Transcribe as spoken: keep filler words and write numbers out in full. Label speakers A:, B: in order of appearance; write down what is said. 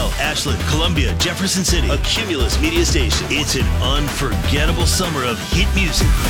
A: Bell, Ashland, Columbia, Jefferson City, a Cumulus media station. It's an unforgettable summer of hit music.